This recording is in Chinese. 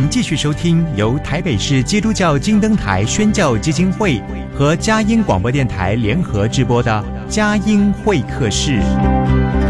您继续收听由台北市基督教金灯台宣教基金会和佳音广播电台联合制播的佳音会客室。